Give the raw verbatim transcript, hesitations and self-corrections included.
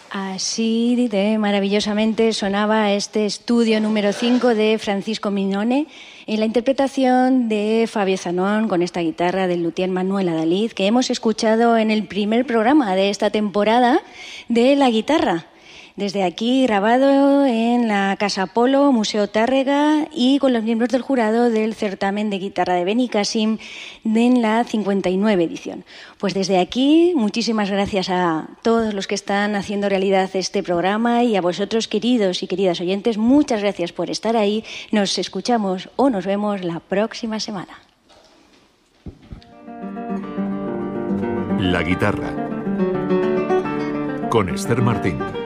Así de maravillosamente sonaba este estudio número cinco de Francisco Mignone en la interpretación de Fabio Zanón con esta guitarra del luthier Manuel Adalid que hemos escuchado en el primer programa de esta temporada de La Guitarra. Desde aquí grabado en la Casa Polo, Museo Tárrega y con los miembros del jurado del certamen de guitarra de Benicàssim en la cincuenta y nueve edición. Pues desde aquí, muchísimas gracias a todos los que están haciendo realidad este programa y a vosotros, queridos y queridas oyentes, muchas gracias por estar ahí. Nos escuchamos o nos vemos la próxima semana. La Guitarra con Esther Martín.